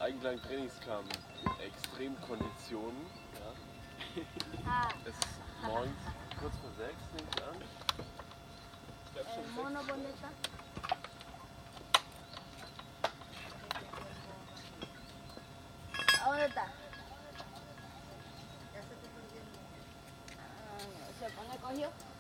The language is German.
Eigenklang Trainingscamp, Extremkonditionen. Ja. Es ist morgens kurz vor 6, nehme ich an. Ich glaube schon 6. Monoboneta. ¿A dónde está? Se pone cogió.